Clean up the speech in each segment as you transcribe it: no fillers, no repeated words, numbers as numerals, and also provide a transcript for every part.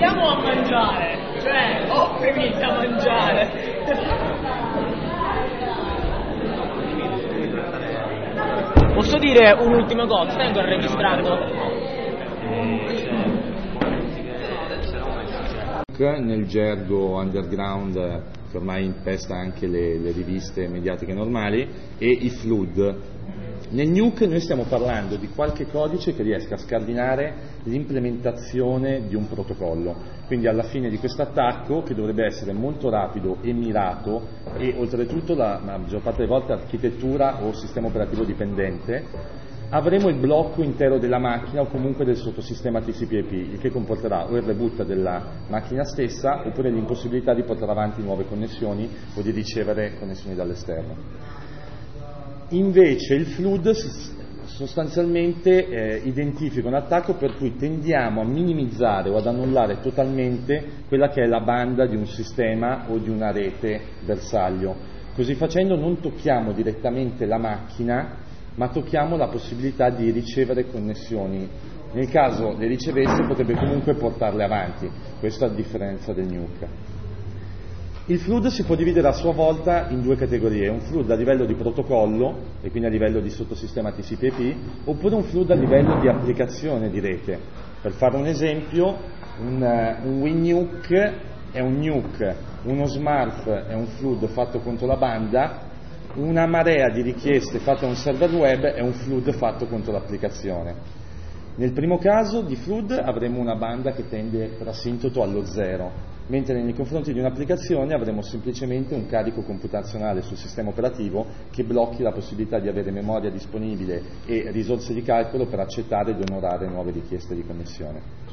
andiamo a mangiare, cioè, offrimi a mangiare. Posso dire un'ultima cosa? Stai ancora registrando? Nel gergo underground che ormai impesta anche le riviste mediatiche normali, e i flood. Nel nuke noi stiamo parlando di qualche codice che riesca a scardinare l'implementazione di un protocollo, quindi alla fine di questo attacco, che dovrebbe essere molto rapido e mirato e oltretutto la maggior parte delle volte architettura o sistema operativo dipendente, avremo il blocco intero della macchina o comunque del sottosistema TCP/IP, il che comporterà o il reboot della macchina stessa oppure l'impossibilità di portare avanti nuove connessioni o di ricevere connessioni dall'esterno. Invece il flood sostanzialmente identifica un attacco per cui tendiamo a minimizzare o ad annullare totalmente quella che è la banda di un sistema o di una rete bersaglio. Così facendo non tocchiamo direttamente la macchina, ma tocchiamo la possibilità di ricevere connessioni. Nel caso le ricevesse potrebbe comunque portarle avanti, questo a differenza del nuke. Il flood si può dividere a sua volta in due categorie: un flood a livello di protocollo e quindi a livello di sottosistema TCP/IP, oppure un flood a livello di applicazione di rete. Per fare un esempio, un WinNuke è un nuke, uno SMARF è un flood fatto contro la banda, una marea di richieste fatte a un server web è un flood fatto contro l'applicazione. Nel primo caso di flood avremo una banda che tende per asintoto allo 0, mentre nei confronti di un'applicazione avremo semplicemente un carico computazionale sul sistema operativo che blocchi la possibilità di avere memoria disponibile e risorse di calcolo per accettare ed onorare nuove richieste di connessione.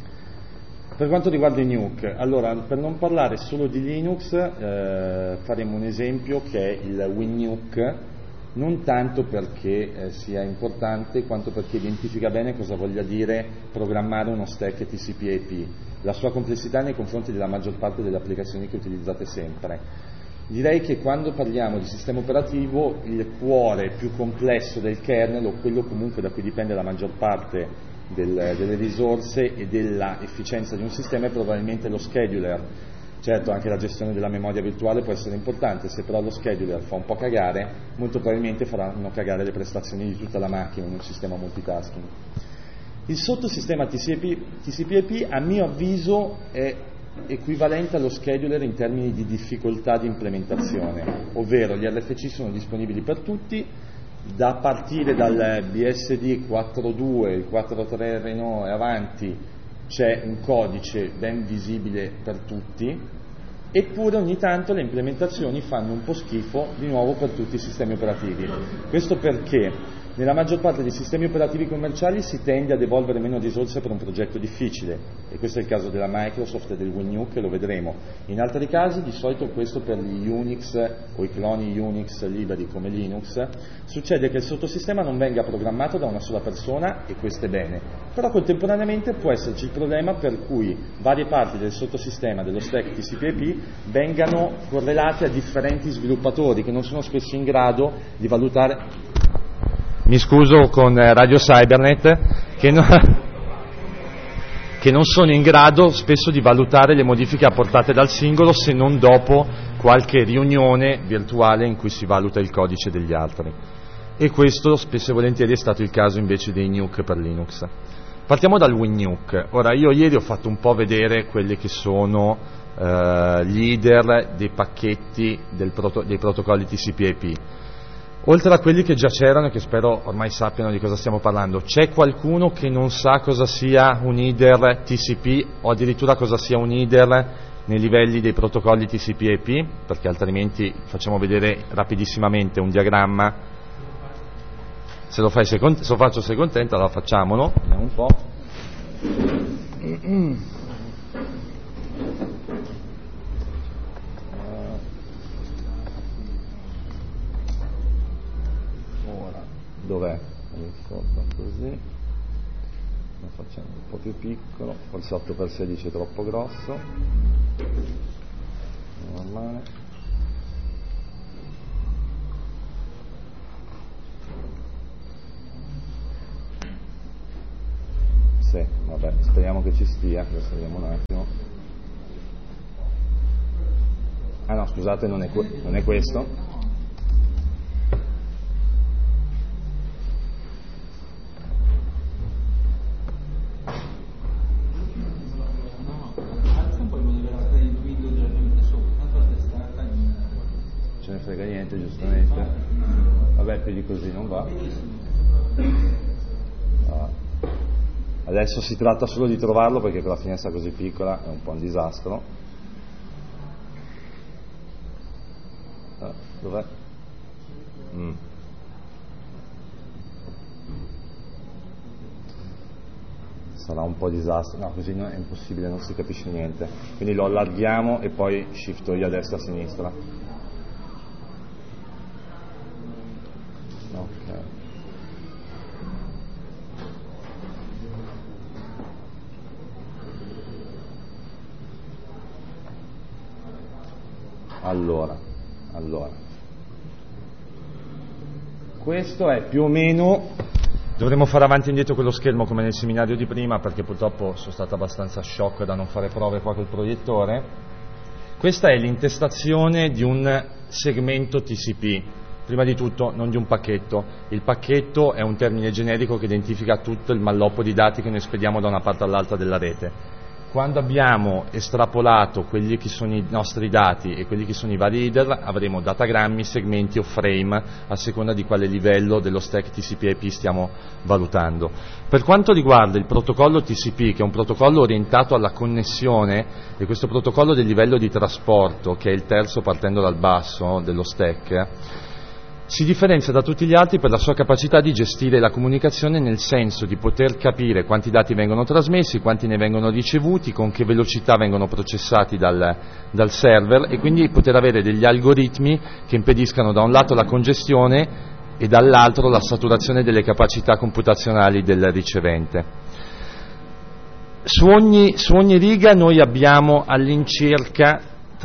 Per quanto riguarda i nuke, allora, per non parlare solo di Linux, faremo un esempio che è il WinNuke, non tanto perché sia importante, quanto perché identifica bene cosa voglia dire programmare uno stack TCP/IP, la sua complessità nei confronti della maggior parte delle applicazioni che utilizzate sempre. Direi che quando parliamo di sistema operativo, il cuore più complesso del kernel, o quello comunque da cui dipende la maggior parte delle risorse e della efficienza di un sistema, è probabilmente lo scheduler. Certo, anche la gestione della memoria virtuale può essere importante, se però lo scheduler fa un po' cagare, molto probabilmente faranno cagare le prestazioni di tutta la macchina in un sistema multitasking. Il sottosistema TCP/IP a mio avviso è equivalente allo scheduler in termini di difficoltà di implementazione, ovvero gli RFC sono disponibili per tutti, da partire dal BSD 4.2, il 4.3 Renault e avanti c'è un codice ben visibile per tutti, eppure ogni tanto le implementazioni fanno un po' schifo di nuovo per tutti i sistemi operativi. Questo perché nella maggior parte dei sistemi operativi commerciali si tende ad evolvere meno risorse per un progetto difficile, e questo è il caso della Microsoft e del WinNuke, lo vedremo. In altri casi, di solito questo per gli Unix o i cloni Unix liberi come Linux, succede che il sottosistema non venga programmato da una sola persona, e questo è bene, però contemporaneamente può esserci il problema per cui varie parti del sottosistema dello stack TCP/IP vengano correlate a differenti sviluppatori che non sono spesso in grado di valutare. Mi scuso con Radio Cybernet che non sono in grado spesso di valutare le modifiche apportate dal singolo, se non dopo qualche riunione virtuale in cui si valuta il codice degli altri. E questo spesso e volentieri è stato il caso invece dei nuke per Linux. Partiamo dal WinNuke. Ora, io ieri ho fatto un po' vedere quelli che sono gli header dei pacchetti dei protocolli TCP/IP. Oltre a quelli che già c'erano e che spero ormai sappiano di cosa stiamo parlando, c'è qualcuno che non sa cosa sia un header TCP o addirittura cosa sia un header nei livelli dei protocolli TCP/IP? Perché altrimenti facciamo vedere rapidissimamente un diagramma. Se lo faccio sei contento, allora facciamolo, vediamo un po'. Dov'è? Così, lo facciamo un po' più piccolo, forse 8x16 è troppo grosso, normale. Sì, vabbè, speriamo che ci stia, adesso vediamo un attimo. Ah no, scusate, non è questo. Ce ne frega niente, giustamente. Vabbè, più di così non va. Adesso si tratta solo di trovarlo, perché con la finestra così piccola è un po' un disastro. Dov'è? Sarà un po' disastro, no, così è impossibile, non si capisce niente. Quindi lo allarghiamo e poi shifto io a destra e a sinistra. Ok. Allora, questo è più o meno, dovremmo fare avanti e indietro quello schermo come nel seminario di prima, perché purtroppo sono stato abbastanza shock da non fare prove qua col proiettore. Questa è l'intestazione di un segmento TCP, prima di tutto non di un pacchetto. Il pacchetto è un termine generico che identifica tutto il malloppo di dati che noi spediamo da una parte all'altra della rete. Quando abbiamo estrapolato quelli che sono i nostri dati e quelli che sono i vari header, avremo datagrammi, segmenti o frame a seconda di quale livello dello stack TCP/IP stiamo valutando. Per quanto riguarda il protocollo TCP, che è un protocollo orientato alla connessione, e questo protocollo del livello di trasporto, che è il terzo partendo dal basso dello stack, si differenzia da tutti gli altri per la sua capacità di gestire la comunicazione, nel senso di poter capire quanti dati vengono trasmessi, quanti ne vengono ricevuti, con che velocità vengono processati dal server, e quindi poter avere degli algoritmi che impediscano da un lato la congestione e dall'altro la saturazione delle capacità computazionali del ricevente. Su ogni riga noi abbiamo all'incirca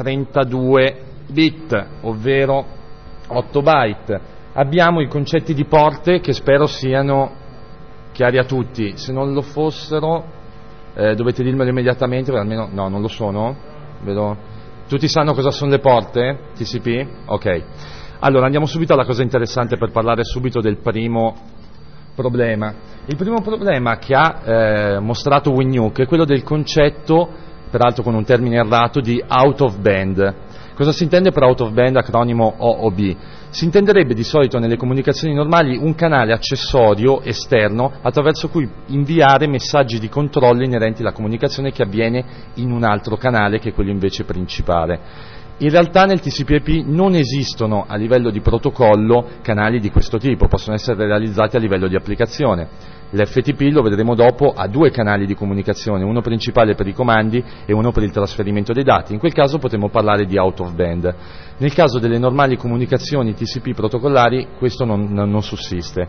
32 bit, ovvero 8 byte. Abbiamo i concetti di porte che spero siano chiari a tutti. Se non lo fossero dovete dirmelo immediatamente, perché almeno no, non lo sono. Vedo. Tutti sanno cosa sono le porte TCP? Ok. Allora andiamo subito alla cosa interessante per parlare subito del primo problema. Il primo problema che ha mostrato WinNuke è quello del concetto, peraltro con un termine errato, di out of band. Cosa si intende per out of band, acronimo OOB? Si intenderebbe di solito nelle comunicazioni normali un canale accessorio esterno attraverso cui inviare messaggi di controllo inerenti alla comunicazione che avviene in un altro canale, che è quello invece principale. In realtà nel TCP/IP non esistono a livello di protocollo canali di questo tipo, possono essere realizzati a livello di applicazione. L'FTP, lo vedremo dopo, ha due canali di comunicazione, uno principale per i comandi e uno per il trasferimento dei dati. In quel caso potremo parlare di out of band. Nel caso delle normali comunicazioni TCP protocollari questo non sussiste.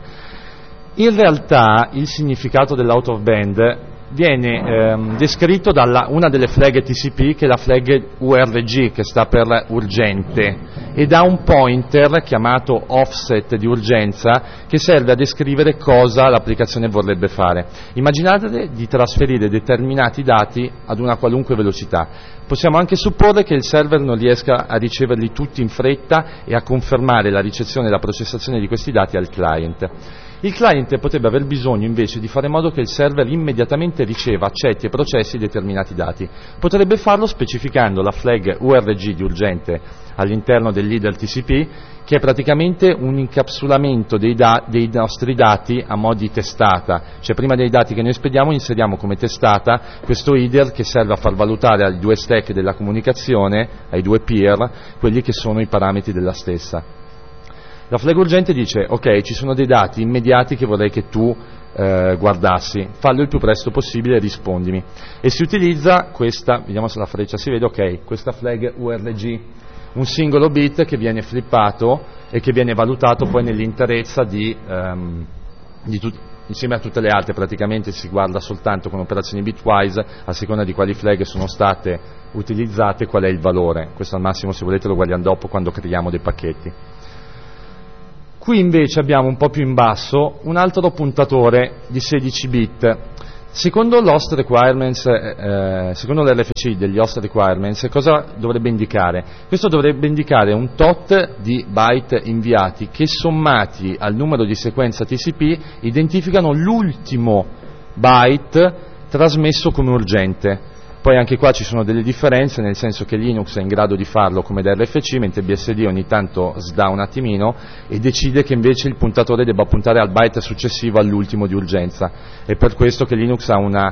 In realtà il significato dell'out of band viene descritto da una delle flag TCP, che è la flag URG, che sta per urgente, ed ha un pointer chiamato offset di urgenza che serve a descrivere cosa l'applicazione vorrebbe fare. Immaginate di trasferire determinati dati ad una qualunque velocità. Possiamo anche supporre che il server non riesca a riceverli tutti in fretta e a confermare la ricezione e la processazione di questi dati al client. Il client potrebbe aver bisogno invece di fare in modo che il server immediatamente riceva, accetti e processi determinati dati. Potrebbe farlo specificando la flag URG di urgente all'interno del leader TCP, che è praticamente un incapsulamento dei nostri dati a mo' di testata, cioè prima dei dati che noi spediamo inseriamo come testata questo header che serve a far valutare ai due stack della comunicazione, ai due peer, quelli che sono i parametri della stessa. La flag urgente dice: ok, ci sono dei dati immediati che vorrei che tu guardassi, fallo il più presto possibile e rispondimi. E si utilizza questa, vediamo se la freccia si vede, ok, questa flag URG, un singolo bit che viene flippato e che viene valutato poi nell'interezza insieme a tutte le altre. Praticamente si guarda soltanto con operazioni bitwise, a seconda di quali flag sono state utilizzate, qual è il valore. Questo al massimo, se volete, lo guardiamo dopo quando creiamo dei pacchetti. Qui invece abbiamo un po' più in basso un altro puntatore di 16 bit. Secondo l'host requirements, secondo l'RFC degli host requirements, cosa dovrebbe indicare? Questo dovrebbe indicare un tot di byte inviati che, sommati al numero di sequenza TCP, identificano l'ultimo byte trasmesso come urgente. Poi anche qua ci sono delle differenze, nel senso che Linux è in grado di farlo come da RFC, mentre BSD ogni tanto sdà un attimino e decide che invece il puntatore debba puntare al byte successivo all'ultimo di urgenza. È per questo che Linux ha una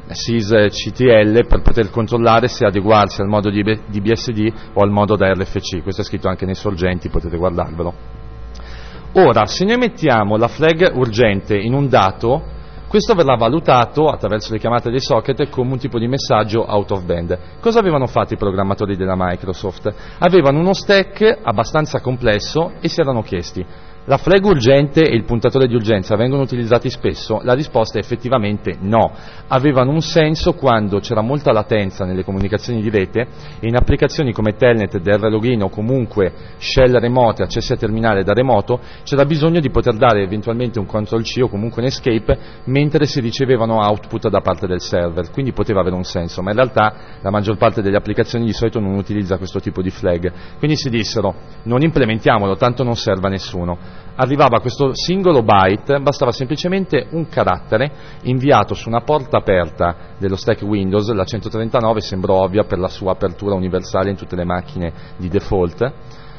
sysctl per poter controllare se adeguarsi al modo di BSD o al modo da RFC. Questo è scritto anche nei sorgenti, potete guardarvelo. Ora, se noi mettiamo la flag urgente in un dato, questo verrà valutato attraverso le chiamate dei socket come un tipo di messaggio out of band. Cosa avevano fatto i programmatori della Microsoft? Avevano uno stack abbastanza complesso e si erano chiesti: la flag urgente e il puntatore di urgenza vengono utilizzati spesso? La risposta è effettivamente no. Avevano un senso quando c'era molta latenza nelle comunicazioni di rete e in applicazioni come Telnet, DR Login o comunque shell remote, accessi a terminale da remoto, c'era bisogno di poter dare eventualmente un Ctrl-C o comunque un escape mentre si ricevevano output da parte del server, quindi poteva avere un senso, ma in realtà la maggior parte delle applicazioni di solito non utilizza questo tipo di flag. Quindi si dissero: non implementiamolo, tanto non serve a nessuno. Arrivava questo singolo byte, bastava semplicemente un carattere inviato su una porta aperta dello stack Windows. La 139 sembra ovvia per la sua apertura universale in tutte le macchine di default,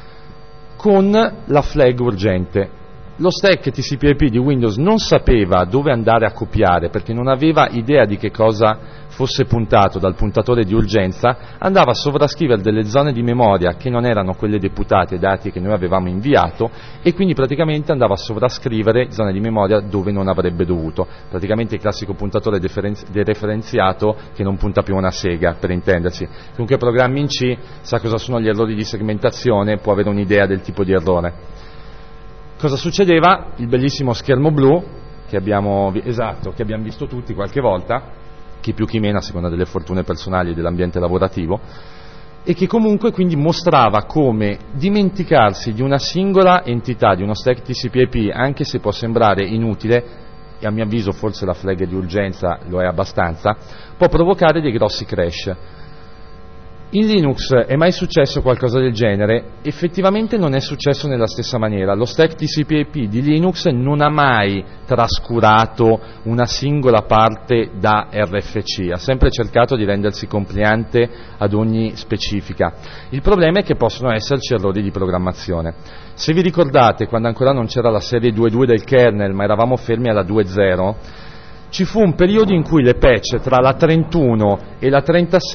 con la flag urgente. Lo stack TCP/IP di Windows non sapeva dove andare a copiare perché non aveva idea di che cosa fosse puntato dal puntatore di urgenza, andava a sovrascrivere delle zone di memoria che non erano quelle deputate ai dati che noi avevamo inviato e quindi praticamente andava a sovrascrivere zone di memoria dove non avrebbe dovuto. Praticamente il classico puntatore dereferenziato che non punta più una sega, per intenderci. Chiunque programmi in C sa cosa sono gli errori di segmentazione, può avere un'idea del tipo di errore. Cosa succedeva? Il bellissimo schermo blu che abbiamo visto tutti qualche volta, chi più chi meno a seconda delle fortune personali e dell'ambiente lavorativo, e che comunque quindi mostrava come dimenticarsi di una singola entità, di uno stack TCP/IP, anche se può sembrare inutile, e a mio avviso forse la flag di urgenza lo è abbastanza, può provocare dei grossi crash. In Linux è mai successo qualcosa del genere? Effettivamente non è successo nella stessa maniera. Lo stack TCP/IP di Linux non ha mai trascurato una singola parte da RFC, ha sempre cercato di rendersi compliante ad ogni specifica. Il problema è che possono esserci errori di programmazione. Se vi ricordate, quando ancora non c'era la serie 2.2 del kernel, ma eravamo fermi alla 2.0, ci fu un periodo in cui le patch tra la 31 e la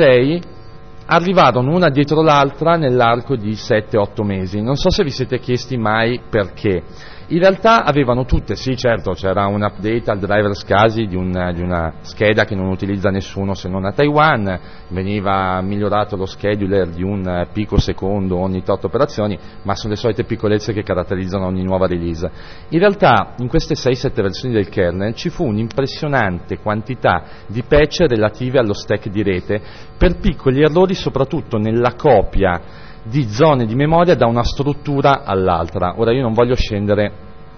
36 arrivarono una dietro l'altra nell'arco di 7-8 mesi. Non so se vi siete chiesti mai perché. In realtà avevano tutte, sì certo, c'era un update al driver SCSI di una scheda che non utilizza nessuno se non a Taiwan, veniva migliorato lo scheduler di un picosecondo ogni 8 operazioni, ma sono le solite piccolezze che caratterizzano ogni nuova release. In realtà in queste 6-7 versioni del kernel ci fu un'impressionante quantità di patch relative allo stack di rete per piccoli errori soprattutto nella copia di zone di memoria da una struttura all'altra. Ora io non voglio scendere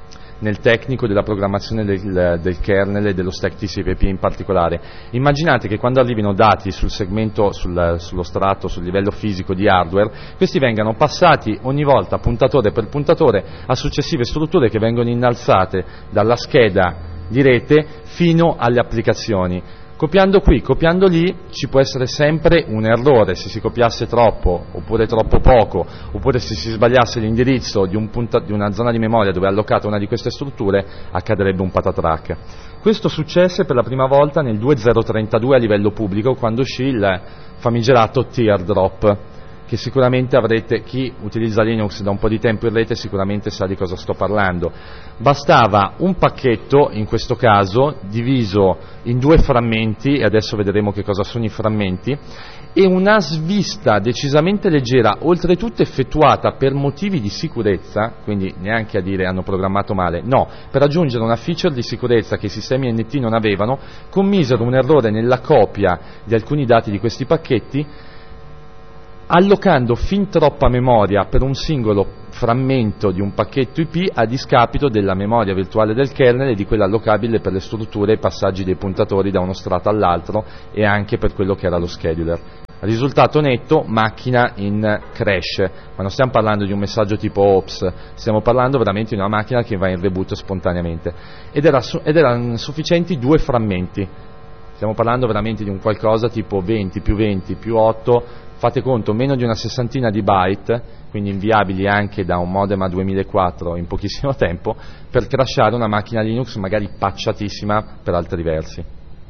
nel tecnico della programmazione del kernel e dello stack TCP/IP in particolare. Immaginate che quando arrivino dati sul segmento, sullo strato, sul livello fisico di hardware, questi vengano passati ogni volta puntatore per puntatore a successive strutture che vengono innalzate dalla scheda di rete fino alle applicazioni. Copiando qui, copiando lì, ci può essere sempre un errore, se si copiasse troppo, oppure troppo poco, oppure se si sbagliasse l'indirizzo di una zona di memoria dove è allocata una di queste strutture, accadrebbe un patatrack. Questo successe per la prima volta nel 2032 a livello pubblico, quando uscì il famigerato Teardrop, che sicuramente avrete, chi utilizza Linux da un po' di tempo in rete sicuramente sa di cosa sto parlando. Bastava un pacchetto, in questo caso, diviso in 2 frammenti, e adesso vedremo che cosa sono i frammenti, e una svista decisamente leggera, oltretutto effettuata per motivi di sicurezza, quindi neanche a dire hanno programmato male, no, per aggiungere una feature di sicurezza che i sistemi NT non avevano, commisero un errore nella copia di alcuni dati di questi pacchetti, allocando fin troppa memoria per un singolo frammento di un pacchetto IP a discapito della memoria virtuale del kernel e di quella allocabile per le strutture e i passaggi dei puntatori da uno strato all'altro e anche per quello che era lo scheduler. Risultato netto, macchina in crash, ma non stiamo parlando di un messaggio tipo ops, stiamo parlando veramente di una macchina che va in reboot spontaneamente, ed erano sufficienti 2 frammenti, stiamo parlando veramente di un qualcosa tipo 20 più 8, fate conto, meno di una sessantina di byte, quindi inviabili anche da un modem a 2004 in pochissimo tempo, per crashare una macchina Linux magari patchatissima per altri versi.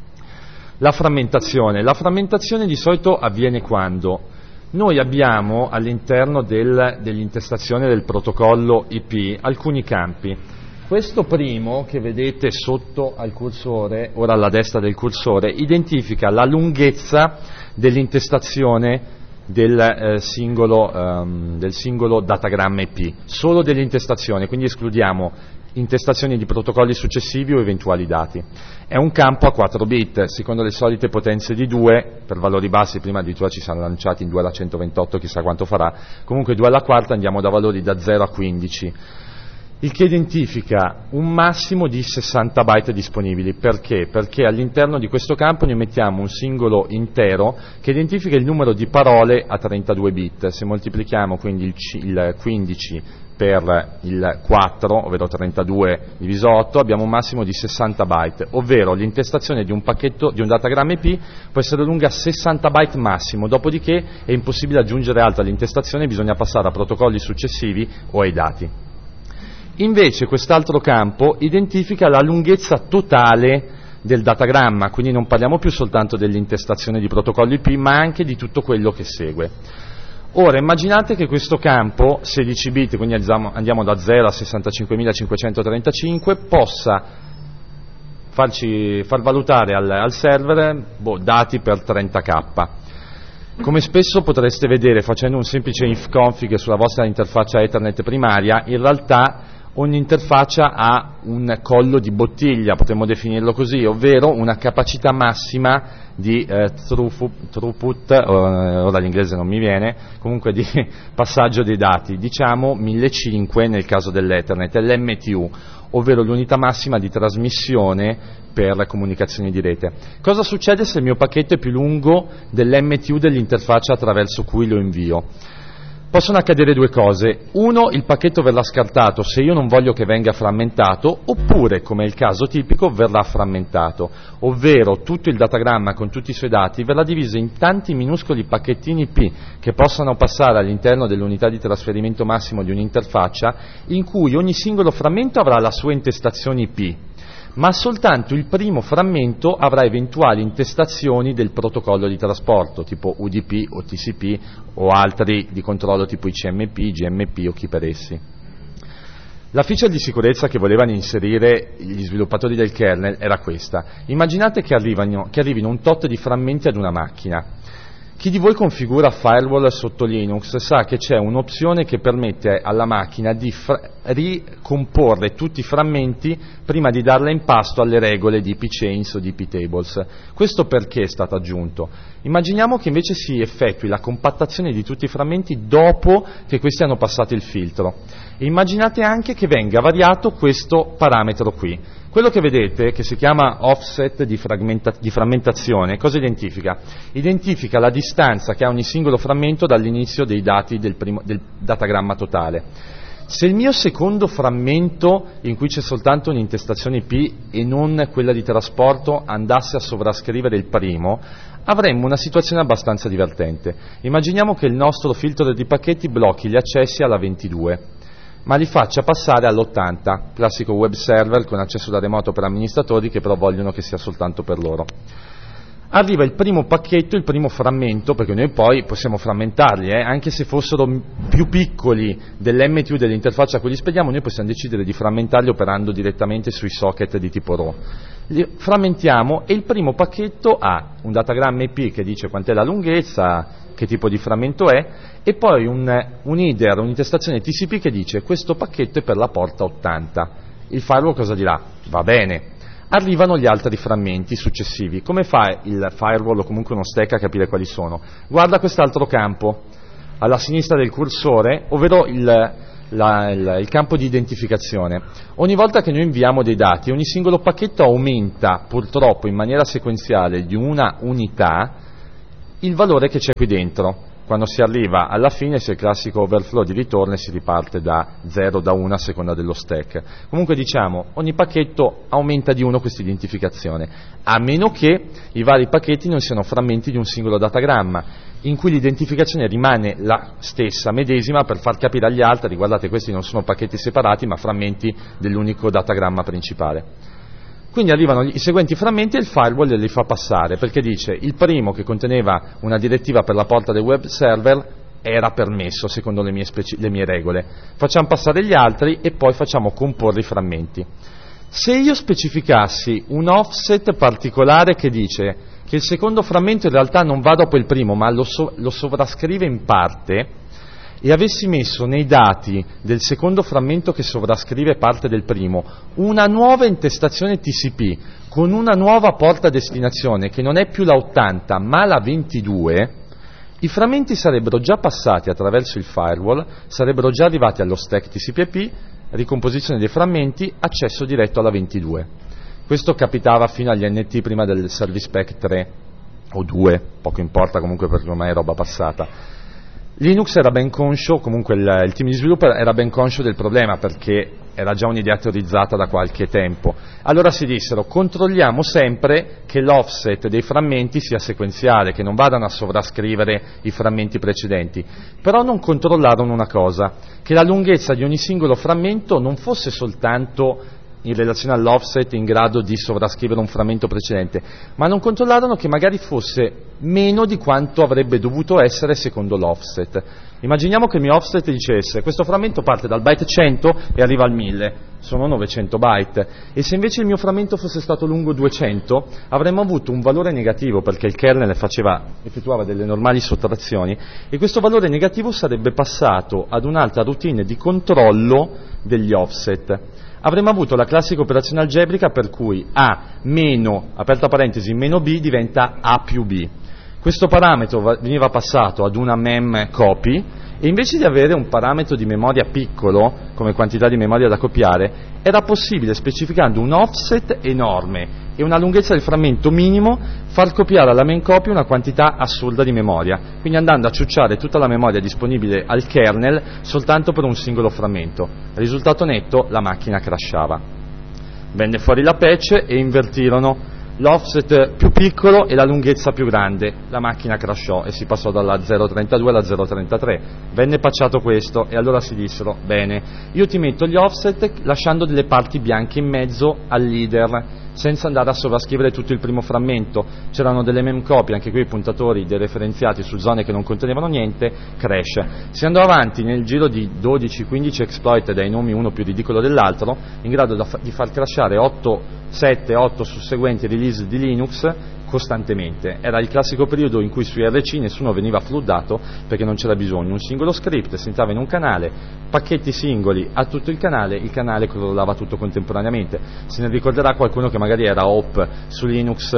La frammentazione di solito avviene quando noi abbiamo all'interno dell'intestazione del protocollo IP alcuni campi. Questo primo che vedete sotto al cursore, ora alla destra del cursore, identifica la lunghezza dell'intestazione del singolo datagramma IP, solo dell'intestazione, quindi escludiamo intestazioni di protocolli successivi o eventuali dati. È un campo a 4 bit, secondo le solite potenze di 2, per valori bassi, prima addirittura ci siamo lanciati in 2 alla 128, chissà quanto farà, comunque 2 alla quarta andiamo da valori da 0 a 15, il che identifica un massimo di 60 byte disponibili. Perché? Perché all'interno di questo campo ne mettiamo un singolo intero che identifica il numero di parole a 32 bit. Se moltiplichiamo quindi il 15 per il 4, ovvero 32 diviso 8, abbiamo un massimo di 60 byte, ovvero l'intestazione di un pacchetto, di un datagramma IP può essere lunga 60 byte massimo, dopodiché è impossibile aggiungere altro all'intestazione, bisogna passare a protocolli successivi o ai dati. Invece quest'altro campo identifica la lunghezza totale del datagramma, quindi non parliamo più soltanto dell'intestazione di protocollo IP, ma anche di tutto quello che segue. Ora immaginate che questo campo 16 bit, quindi andiamo da 0 a 65.535, possa far valutare al server dati per 30k. Come spesso potreste vedere facendo un semplice ifconfig sulla vostra interfaccia Ethernet primaria, in realtà ogni interfaccia ha un collo di bottiglia, potremmo definirlo così, ovvero una capacità massima di throughput, ora l'inglese non mi viene, comunque di passaggio dei dati, diciamo 1500 nel caso dell'Ethernet, è l'MTU, ovvero l'unità massima di trasmissione per le comunicazioni di rete. Cosa succede se il mio pacchetto è più lungo dell'MTU dell'interfaccia attraverso cui lo invio? Possono accadere 2 cose: uno, il pacchetto verrà scartato se io non voglio che venga frammentato, oppure, come è il caso tipico, verrà frammentato, ovvero tutto il datagramma con tutti i suoi dati verrà diviso in tanti minuscoli pacchettini IP che possano passare all'interno dell'unità di trasferimento massimo di un'interfaccia, in cui ogni singolo frammento avrà la sua intestazione IP, ma soltanto il primo frammento avrà eventuali intestazioni del protocollo di trasporto, tipo UDP o TCP o altri di controllo tipo ICMP, GMP o chi per essi. La feature di sicurezza che volevano inserire gli sviluppatori del kernel era questa: immaginate che arrivino un tot di frammenti ad una macchina. Chi di voi configura firewall sotto Linux sa che c'è un'opzione che permette alla macchina di ricomporre tutti i frammenti prima di darla in pasto alle regole di IP chains o di IP tables. Questo perché è stato aggiunto? Immaginiamo che invece si effettui la compattazione di tutti i frammenti dopo che questi hanno passato il filtro. E immaginate anche che venga variato questo parametro qui. Quello che vedete, che si chiama offset di frammentazione, cosa identifica? Identifica la distanza che ha ogni singolo frammento dall'inizio dei dati del datagramma totale. Se il mio secondo frammento, in cui c'è soltanto un'intestazione IP e non quella di trasporto, andasse a sovrascrivere il primo, avremmo una situazione abbastanza divertente. Immaginiamo che il nostro filtro di pacchetti blocchi gli accessi alla 22. Ma li faccia passare all'80, classico web server con accesso da remoto per amministratori che però vogliono che sia soltanto per loro. Arriva il primo pacchetto, il primo frammento, perché noi poi possiamo frammentarli, anche se fossero più piccoli dell'MTU dell'interfaccia a cui li spediamo, noi possiamo decidere di frammentarli operando direttamente sui socket di tipo RAW. Li frammentiamo e il primo pacchetto ha un datagramma IP che dice quant'è la lunghezza, che tipo di frammento è, e poi un header, un'intestazione TCP che dice questo pacchetto è per la porta 80. Il firewall cosa dirà? Va bene. Arrivano gli altri frammenti successivi. Come fa il firewall o comunque uno stack a capire quali sono? Guarda quest'altro campo alla sinistra del cursore, ovvero il campo di identificazione. Ogni volta che noi inviamo dei dati, ogni singolo pacchetto aumenta purtroppo in maniera sequenziale di una unità il valore che c'è qui dentro. Quando si arriva alla fine c'è il classico overflow di ritorno e si riparte da 0, da 1 a seconda dello stack. Comunque diciamo, ogni pacchetto aumenta di 1 questa identificazione, a meno che i vari pacchetti non siano frammenti di un singolo datagramma, in cui l'identificazione rimane la stessa, medesima, per far capire agli altri, guardate, questi non sono pacchetti separati ma frammenti dell'unico datagramma principale. Quindi arrivano i seguenti frammenti e il firewall li fa passare, perché dice il primo, che conteneva una direttiva per la porta del web server, era permesso secondo le mie regole. Facciamo passare gli altri e poi facciamo comporre i frammenti. Se io specificassi un offset particolare che dice che il secondo frammento in realtà non va dopo il primo ma lo sovrascrive in parte, e avessi messo nei dati del secondo frammento che sovrascrive parte del primo una nuova intestazione TCP con una nuova porta destinazione che non è più la 80 ma la 22, i frammenti sarebbero già passati attraverso il firewall, sarebbero già arrivati allo stack TCP/IP, ricomposizione dei frammenti, accesso diretto alla 22. Questo capitava fino agli NT prima del Service Pack 3 o 2, poco importa comunque perché ormai è roba passata. Linux era ben conscio, comunque il team di sviluppo era ben conscio del problema perché era già un'idea teorizzata da qualche tempo. Allora si dissero, controlliamo sempre che l'offset dei frammenti sia sequenziale, che non vadano a sovrascrivere i frammenti precedenti. Però non controllarono una cosa, che la lunghezza di ogni singolo frammento non fosse soltanto in relazione all'offset in grado di sovrascrivere un frammento precedente, ma non controllarono che magari fosse meno di quanto avrebbe dovuto essere secondo l'offset. Immaginiamo che il mio offset dicesse questo frammento parte dal byte 100 e arriva al 1000, sono 900 byte, e se invece il mio frammento fosse stato lungo 200 avremmo avuto un valore negativo perché il kernel effettuava delle normali sottrazioni e questo valore negativo sarebbe passato ad un'altra routine di controllo degli offset. Avremmo avuto la classica operazione algebrica per cui A meno, aperta parentesi, meno B diventa A più B. Questo parametro veniva passato ad una mem copy e invece di avere un parametro di memoria piccolo, come quantità di memoria da copiare, era possibile, specificando un offset enorme e una lunghezza del frammento minimo, far copiare alla main copy una quantità assurda di memoria, quindi andando a ciucciare tutta la memoria disponibile al kernel soltanto per un singolo frammento. Risultato netto, la macchina crashava. Venne fuori la patch e invertirono l'offset più piccolo e la lunghezza più grande, la macchina crashò e si passò dalla 0.32 alla 0.33. Venne patchato questo e allora si dissero, bene, io ti metto gli offset lasciando delle parti bianche in mezzo al leader, senza andare a sovrascrivere tutto il primo frammento. C'erano delle memcopy, anche qui i puntatori dereferenziati su zone che non contenevano niente, crash. Si andò avanti nel giro di 12-15 exploit dai nomi uno più ridicolo dell'altro, in grado di far crashare 7-8 susseguenti release di Linux costantemente. Era il classico periodo in cui su IRC nessuno veniva floodato perché non c'era bisogno, un singolo script si entrava in un canale, pacchetti singoli a tutto il canale crollava tutto contemporaneamente. Se ne ricorderà qualcuno che magari era op su Linux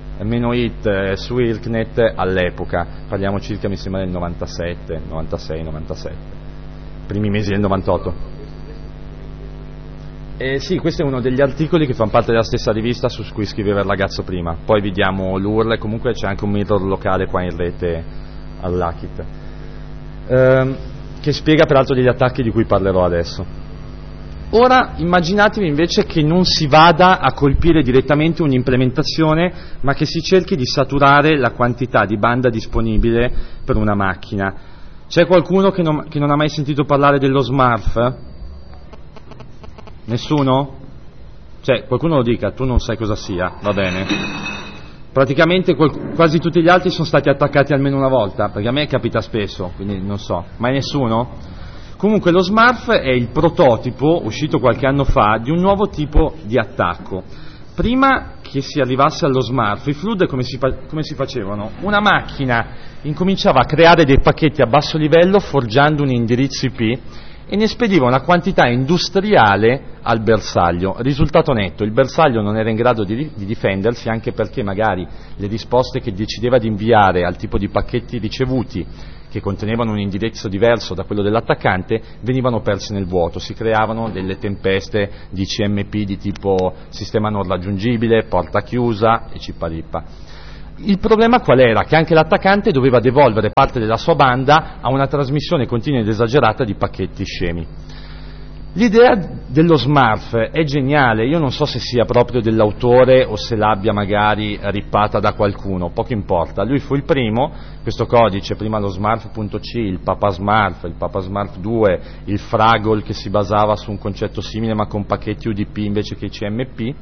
-it su IRCnet all'epoca, parliamo circa mi sembra del 97, 96, 97, primi mesi del 98. Sì, questo è uno degli articoli che fanno parte della stessa rivista su cui scriveva il ragazzo prima, poi vi diamo l'URL, comunque c'è anche un mirror locale qua in rete all'Akit, che spiega peraltro degli attacchi di cui parlerò adesso. Ora immaginatevi invece che non si vada a colpire direttamente un'implementazione, ma che si cerchi di saturare la quantità di banda disponibile per una macchina. C'è qualcuno che non ha mai sentito parlare dello SMARF? Nessuno? Cioè, qualcuno lo dica, tu non sai cosa sia, va bene. Praticamente quasi tutti gli altri sono stati attaccati almeno una volta, perché a me capita spesso, quindi non so. Mai nessuno? Comunque lo SMARF è il prototipo, uscito qualche anno fa, di un nuovo tipo di attacco. Prima che si arrivasse allo SMARF, i flood come si facevano? Una macchina incominciava a creare dei pacchetti a basso livello forgiando un indirizzo IP e ne spediva una quantità industriale al bersaglio. Risultato netto, il bersaglio non era in grado di difendersi, anche perché magari le risposte che decideva di inviare al tipo di pacchetti ricevuti, che contenevano un indirizzo diverso da quello dell'attaccante, venivano perse nel vuoto, si creavano delle tempeste di CMP di tipo sistema non raggiungibile, porta chiusa e cipparippa. Il problema qual era? Che anche l'attaccante doveva devolvere parte della sua banda a una trasmissione continua ed esagerata di pacchetti scemi. L'idea dello SMARF è geniale, io non so se sia proprio dell'autore o se l'abbia magari rippata da qualcuno, poco importa. Lui fu il primo, questo codice, prima lo SMARF.c, il PapaSMARF 2, il Fraggle che si basava su un concetto simile ma con pacchetti UDP invece che i CMP,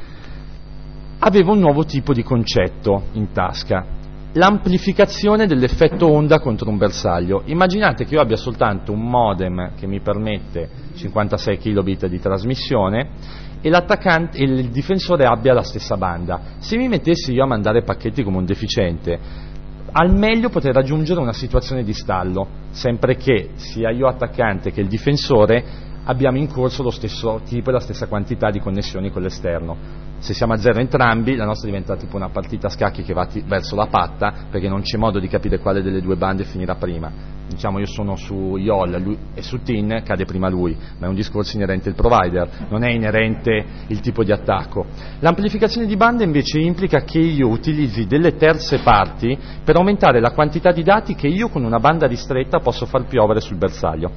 aveva un nuovo tipo di concetto in tasca, l'amplificazione dell'effetto onda contro un bersaglio. Immaginate che io abbia soltanto un modem che mi permette 56 kilobit di trasmissione e l'attaccante e il difensore abbia la stessa banda. Se mi mettessi io a mandare pacchetti come un deficiente, al meglio potrei raggiungere una situazione di stallo, sempre che sia io attaccante che il difensore abbiamo in corso lo stesso tipo e la stessa quantità di connessioni con l'esterno. Se siamo a zero entrambi, la nostra diventa tipo una partita a scacchi che va verso la patta, perché non c'è modo di capire quale delle due bande finirà prima. Diciamo io sono su YOL, lui è su TIN, cade prima lui, ma è un discorso inerente al provider, non è inerente il tipo di attacco. L'amplificazione di banda invece implica che io utilizzi delle terze parti per aumentare la quantità di dati che io con una banda ristretta posso far piovere sul bersaglio.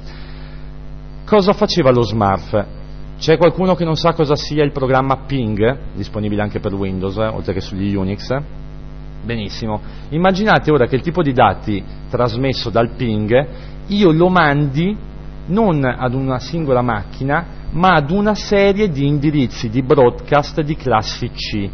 Cosa faceva lo SMARF? C'è qualcuno che non sa cosa sia il programma Ping, disponibile anche per Windows, oltre che sugli Unix? Benissimo. Immaginate ora che il tipo di dati trasmesso dal ping io lo mandi non ad una singola macchina, ma ad una serie di indirizzi di broadcast di classi C.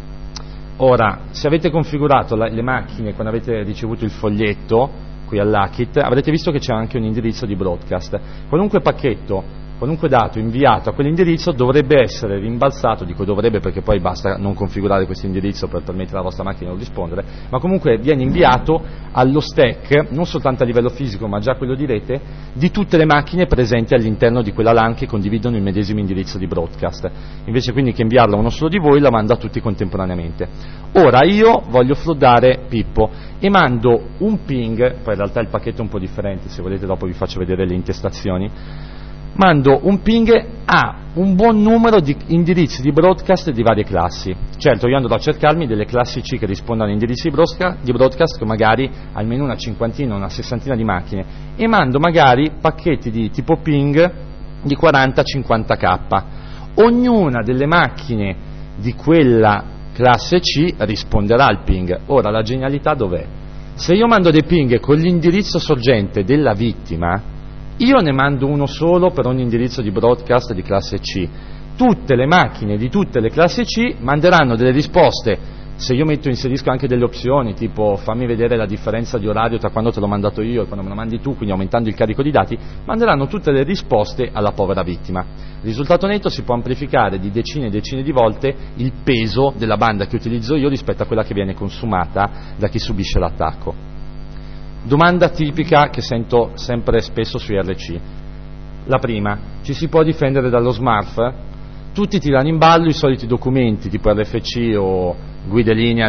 Ora, se avete configurato le macchine quando avete ricevuto il foglietto qui all'AKIT, avrete visto che c'è anche un indirizzo di broadcast. Qualunque pacchetto, qualunque dato inviato a quell'indirizzo dovrebbe essere rimbalzato, dico dovrebbe perché poi basta non configurare questo indirizzo per permettere alla vostra macchina di non rispondere, ma comunque viene inviato allo stack, non soltanto a livello fisico ma già quello di rete, di tutte le macchine presenti all'interno di quella LAN che condividono il medesimo indirizzo di broadcast. Invece quindi che inviarla a uno solo di voi, la mando a tutti contemporaneamente. Ora io voglio floodare Pippo e mando un ping, poi in realtà il pacchetto è un po' differente, se volete dopo vi faccio vedere le intestazioni. Mando un ping a un buon numero di indirizzi di broadcast di varie classi. Certo, io andrò a cercarmi delle classi C che rispondano a indirizzi di broadcast con magari almeno una cinquantina, una sessantina di macchine, e mando magari pacchetti di tipo ping di 40-50k. Ognuna delle macchine di quella classe C risponderà al ping. Ora la genialità dov'è? Se io mando dei ping con l'indirizzo sorgente della vittima, io ne mando uno solo per ogni indirizzo di broadcast di classe C. Tutte le macchine di tutte le classi C manderanno delle risposte. Se io inserisco anche delle opzioni, tipo fammi vedere la differenza di orario tra quando te l'ho mandato io e quando me lo mandi tu, quindi aumentando il carico di dati, manderanno tutte le risposte alla povera vittima. Risultato netto: si può amplificare di decine e decine di volte il peso della banda che utilizzo io rispetto a quella che viene consumata da chi subisce l'attacco. Domanda tipica che sento sempre spesso sui RC. La prima: ci si può difendere dallo SMARF? Tutti tirano in ballo i soliti documenti tipo RFC o guide linea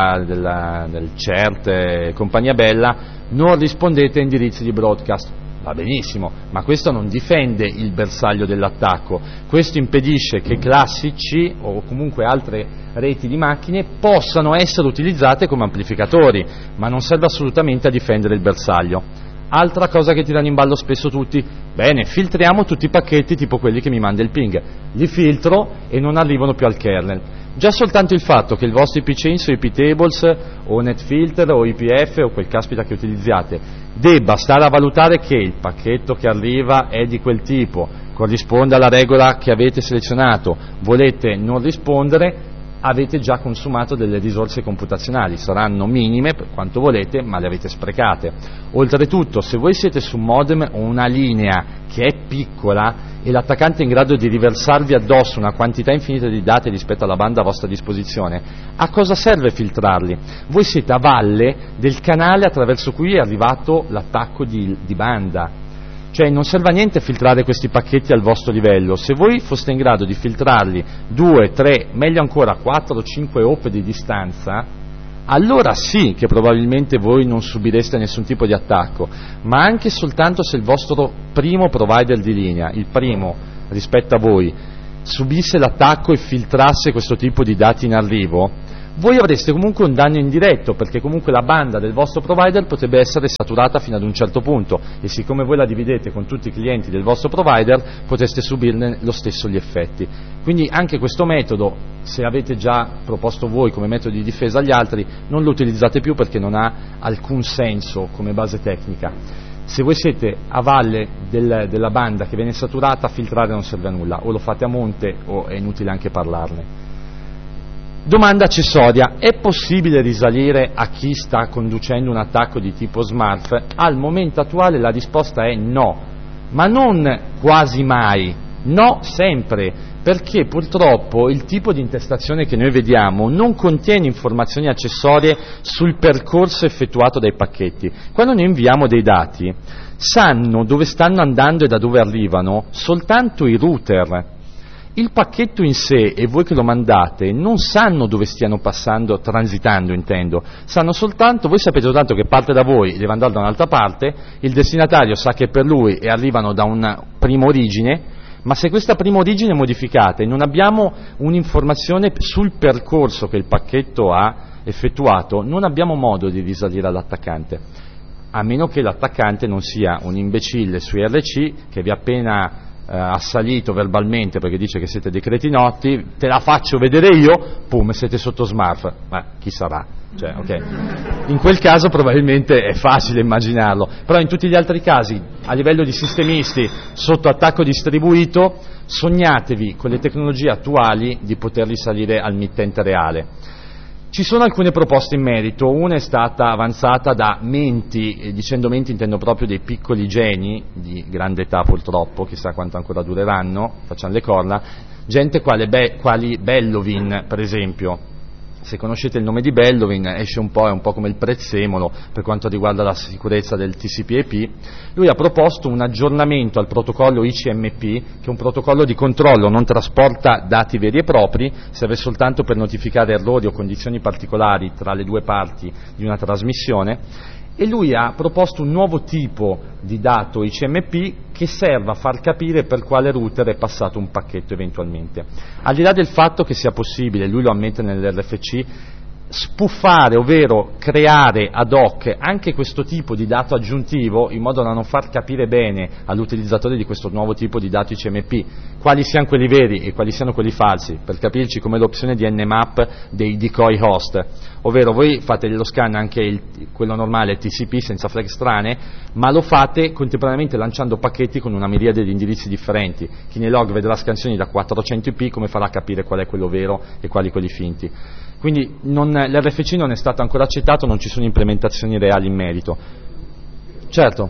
del CERT e compagnia bella, non rispondete a indirizzi di broadcast. Va benissimo, ma questo non difende il bersaglio dell'attacco, questo impedisce che classi C o comunque altre reti di macchine possano essere utilizzate come amplificatori, ma non serve assolutamente a difendere il bersaglio. Altra cosa che tirano in ballo spesso tutti: bene, filtriamo tutti i pacchetti tipo quelli che mi manda il ping, li filtro e non arrivano più al kernel. Già soltanto il fatto che il vostro IPChains o IPTables o NetFilter o IPF o quel caspita che utilizziate debba stare a valutare che il pacchetto che arriva è di quel tipo, corrisponde alla regola che avete selezionato, volete non rispondere, avete già consumato delle risorse computazionali, saranno minime per quanto volete, ma le avete sprecate. Oltretutto, se voi siete su un modem o una linea che è piccola e l'attaccante è in grado di riversarvi addosso una quantità infinita di dati rispetto alla banda a vostra disposizione, a cosa serve filtrarli? Voi siete a valle del canale attraverso cui è arrivato l'attacco di banda. Cioè non serve a niente filtrare questi pacchetti al vostro livello. Se voi foste in grado di filtrarli 2, 3, meglio ancora 4 o 5 hop di distanza, allora sì che probabilmente voi non subireste nessun tipo di attacco, ma anche soltanto se il vostro primo provider di linea, il primo rispetto a voi, subisse l'attacco e filtrasse questo tipo di dati in arrivo, voi avreste comunque un danno indiretto, perché comunque la banda del vostro provider potrebbe essere saturata fino ad un certo punto, e siccome voi la dividete con tutti i clienti del vostro provider, potreste subirne lo stesso gli effetti. Quindi anche questo metodo, se avete già proposto voi come metodo di difesa agli altri, non lo utilizzate più perché non ha alcun senso come base tecnica. Se voi siete a valle della banda che viene saturata, filtrare non serve a nulla, o lo fate a monte o è inutile anche parlarne. Domanda accessoria: è possibile risalire a chi sta conducendo un attacco di tipo SMARF? Al momento attuale la risposta è no, ma non quasi mai, no sempre, perché purtroppo il tipo di intestazione che noi vediamo non contiene informazioni accessorie sul percorso effettuato dai pacchetti. Quando noi inviamo dei dati, sanno dove stanno andando e da dove arrivano soltanto i router. Il pacchetto in sé e voi che lo mandate non sanno dove stiano passando, transitando intendo, sanno soltanto, voi sapete soltanto che parte da voi e deve andare da un'altra parte, il destinatario sa che è per lui e arrivano da una prima origine, ma se questa prima origine è modificata e non abbiamo un'informazione sul percorso che il pacchetto ha effettuato, non abbiamo modo di risalire all'attaccante, a meno che l'attaccante non sia un imbecille su IRC che vi ha appena assalito verbalmente perché dice che siete dei cretinotti, te la faccio vedere io, pum, siete sotto SMARF, ma chi sarà? Cioè, okay. In quel caso probabilmente è facile immaginarlo, però in tutti gli altri casi, a livello di sistemisti sotto attacco distribuito, sognatevi con le tecnologie attuali di poter risalire al mittente reale. Ci sono alcune proposte in merito, una è stata avanzata da menti, e dicendo menti intendo proprio dei piccoli geni, di grande età purtroppo, chissà quanto ancora dureranno, facciamo le corna, gente quali Bellovin per esempio. Se conoscete il nome di Bellovin esce un po', è un po' come il prezzemolo per quanto riguarda la sicurezza del TCP/IP. Lui ha proposto un aggiornamento al protocollo ICMP, che è un protocollo di controllo, non trasporta dati veri e propri, serve soltanto per notificare errori o condizioni particolari tra le due parti di una trasmissione, e lui ha proposto un nuovo tipo di dato ICMP che serve a far capire per quale router è passato un pacchetto eventualmente. Al di là del fatto che sia possibile, lui lo ammette nell'RFC, spuffare, ovvero creare ad hoc anche questo tipo di dato aggiuntivo in modo da non far capire bene all'utilizzatore di questo nuovo tipo di dato ICMP quali siano quelli veri e quali siano quelli falsi, per capirci come l'opzione di Nmap dei decoy host, ovvero voi fate lo scan anche quello normale TCP senza flag strane, ma lo fate contemporaneamente lanciando pacchetti con una miriade di indirizzi differenti. Chi nei log vedrà scansioni da 400 IP, come farà a capire qual è quello vero e quali quelli finti? Quindi l'RFC non è stato ancora accettato, non ci sono implementazioni reali in merito. Certo.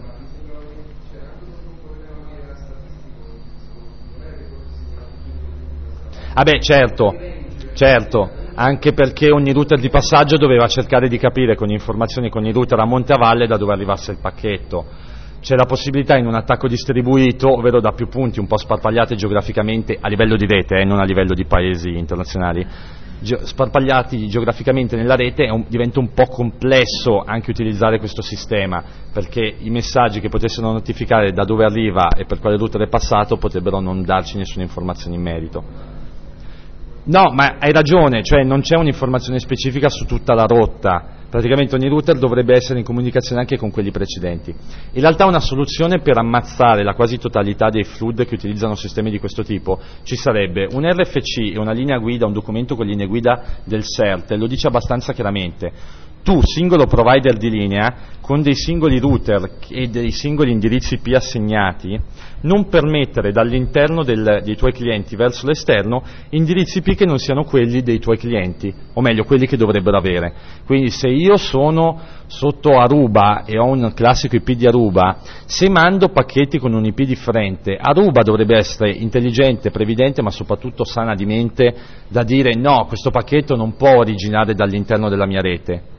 Certo, anche perché ogni router di passaggio doveva cercare di capire con informazioni con i router a monte a valle da dove arrivasse il pacchetto. C'è la possibilità in un attacco distribuito, ovvero da più punti un po' sparpagliati geograficamente a livello di rete, non a livello di paesi internazionali, sparpagliati geograficamente nella rete, diventa un po' complesso anche utilizzare questo sistema, perché i messaggi che potessero notificare da dove arriva e per quale router è passato potrebbero non darci nessuna informazione in merito. No, ma hai ragione, cioè non c'è un'informazione specifica su tutta la rotta, praticamente ogni router dovrebbe essere in comunicazione anche con quelli precedenti. In realtà una soluzione per ammazzare la quasi totalità dei flood che utilizzano sistemi di questo tipo ci sarebbe un RFC e una linea guida, un documento con linee guida del CERT, lo dice abbastanza chiaramente. Tu, singolo provider di linea, con dei singoli router e dei singoli indirizzi IP assegnati, non permettere dall'interno dei tuoi clienti verso l'esterno indirizzi IP che non siano quelli dei tuoi clienti, o meglio, quelli che dovrebbero avere. Quindi se io sono sotto Aruba e ho un classico IP di Aruba, se mando pacchetti con un IP differente, Aruba dovrebbe essere intelligente, previdente, ma soprattutto sana di mente da dire no, questo pacchetto non può originare dall'interno della mia rete.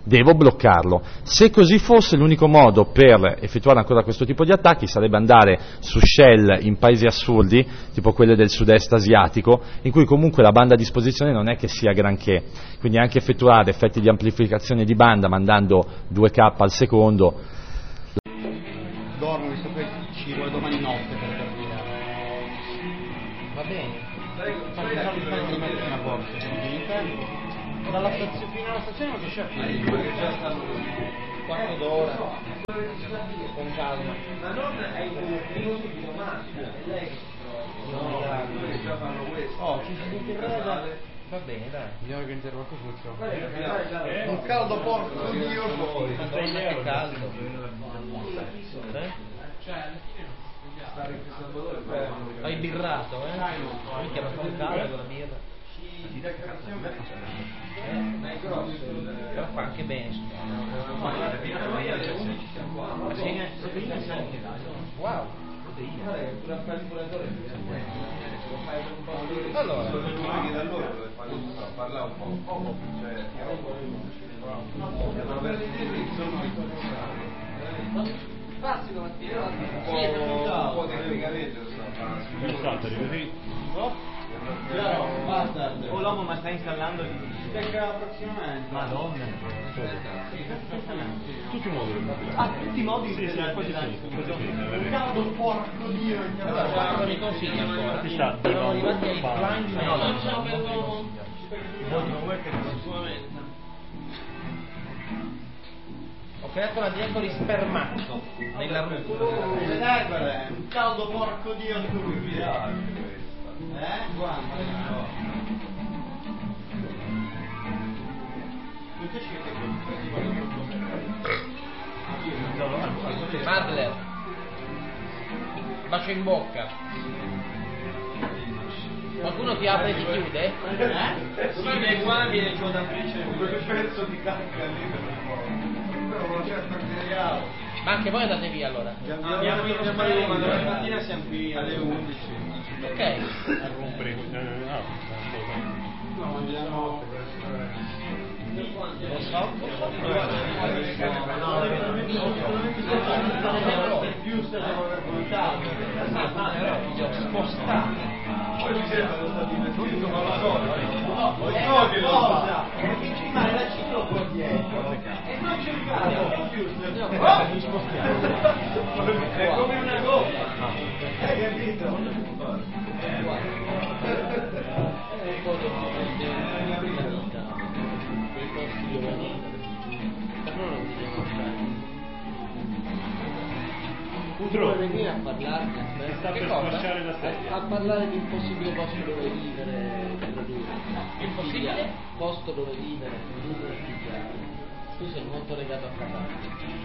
devo bloccarlo. Se così fosse, l'unico modo per effettuare ancora questo tipo di attacchi sarebbe andare su shell in paesi assurdi, tipo quelle del sud-est asiatico, in cui comunque la banda a disposizione non è che sia granché, quindi anche effettuare effetti di amplificazione di banda mandando 2K al secondo. Dormo, visto che ci vuole domani notte per capire. Va bene. Fatti soldi per una mattina forse. Dalla stazione fino alla stazione non riesce a finire. Perché già stanno quarto d'ora. Con calma. Ma non hai un primo subito maschio, è lei che si trova. No, perché già fanno questo. Oh, ci si interroga. Va bene, dai. Io che interrotto tutto. Un caldo porco Dio. Madonna che caldo. Hai birrato, Mica ma fa caldo con la birra. Però fa anche bene. Wow. Allora parla un po'. Passi domattina un po' tecnicamente lo basta. Oh l'uomo ma sta installando stecca prossimamente. Madonna. Tutti i moduli. Tutti i modi sì, un caldo porco Dio. Allora, mi consigli ancora? Ci sta. Siamo arrivati ai blind ho creato una dietro spermato nella ruta. Un caldo porco Dio stupido. Guarda. Madler, bacio in bocca. Qualcuno ti apre e ti chiude? Sì, viene qua, viene giù da quel pezzo di cacca lì. Però non c'è materiale. Ma anche voi andate via allora? Andiamo domani mattina siamo qui alle 11. Ok. A rompere. No, andiamo. Lo so. Più stiamo aver contato. Ti ho spostato. Poi mi sembra che sta divertendo, ma lo so. Lo so che lo sa. Perché ci rimane la ciclo qua dietro. E non cercare più. È come una gomma. Hai capito? Vuoi venire a parlarne? Sta per squarciare la sedia. A parlare di un possibile posto dove vivere e produrre. Il possibile? Posto dove vivere, produrre e studiare. Tu sei molto legato a Catania.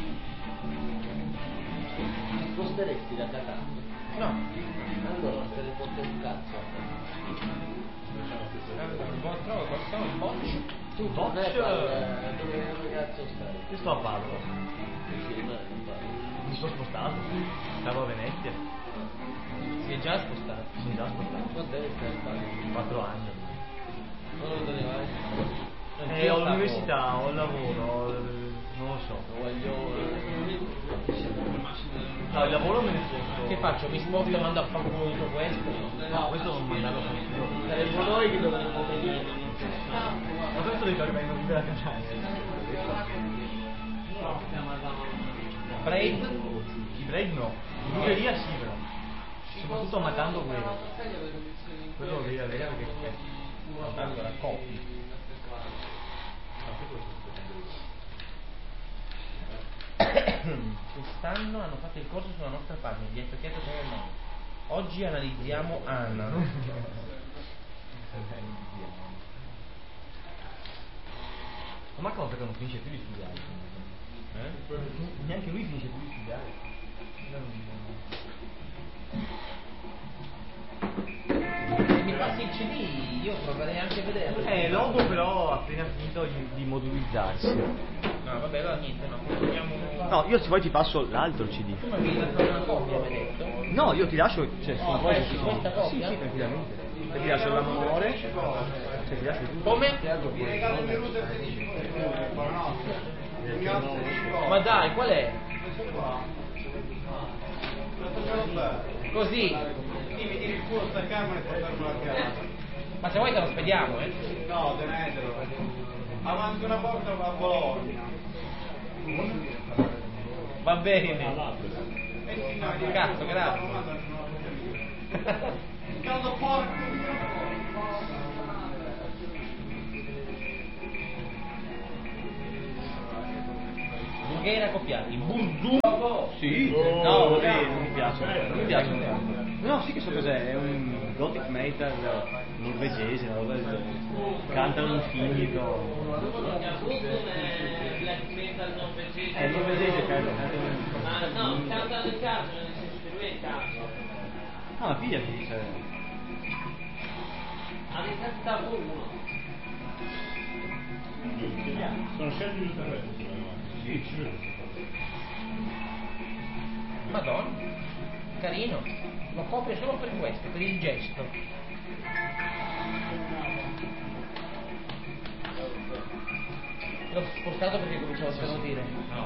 Ti sposteresti da Catania? No. Allora te ne porti un cazzo. Trovo qualcosa, un boccio. Tu Boccio? dove cazzo stai? Io sto a Padova. Sì, non parlo. Mi sono spostato. Stavo a Venezia. Si è già spostato. Mi sono già spostato. Quanto è che stai a Padova? 4 anni. Dove te ne vai? Ho l'università, ho il lavoro, non lo so. No, il lavoro me ne foto. Che faccio? Mi sposto e mando a fare tutto questo? No, questo non mandarlo a nessuno. Saremmo noi che dovremmo venire. Ma questo devi fare venire della Catania. Break? I break no. In Ungheria sì però. Soprattutto matando quello. Quello lo devi avere perché Allora, copy. Quest'anno hanno fatto il corso sulla nostra pagina, gli è specchiato come no. Oggi analizziamo Anna. Ma cosa che non finisce più di studiare? Neanche lui finisce più di studiare. Se mi passi il CD io proverei anche a vederlo. Logo però ha appena finito di modulizzarsi. No, No, vabbè, allora niente, no, proviamo... No, io se vuoi ti passo l'altro CD. Tu mi avevi dato una copia, mi hai detto? No, io ti lascio, cioè, se vuoi, presti questa copia? Sì, tranquillamente. E ti lascio l'amore, cioè ti lascio tutto. Come? Ma dai, qual è? Così. Mi tiri il culo sta camera e portarmelo a casa. Ma se vuoi te lo spediamo, No, tenetelo. Avanti una porta va a Bologna. Va bene. Cazzo, grazie. Caldo porco. Bulghera copiati. Burdu. Sì? No, vabbè, non mi piace. Non mi piace. No, sì che so cos'è, è un gothic metal norvegese, una roba del genere. Cantano infinito. Black metal norvegese. È norvegese, cantano Ma no, cantano in calcio, nel senso che lui è in calcio. Ah, ma pigliati, cioè. Ha ricattato uno. Sono scelti di terreno. Sì, ci vedo. Madonna. Carino. Lo copio solo per questo, per il gesto. L'ho spostato perché cominciavo a sentire. No,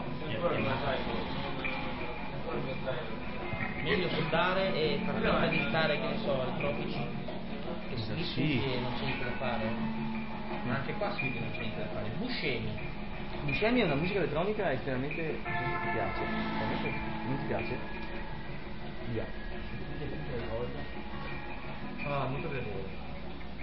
Meglio soldare e far finta di stare, che ne so, ai tropici. Che lì Sì. e non c'è niente da fare. Ma anche qua sì che non c'è niente da fare. Buscemi. Buscemi è una musica elettronica estremamente, non so se ti piace. Veramente non ti piace? Via. Ah, molto piacere.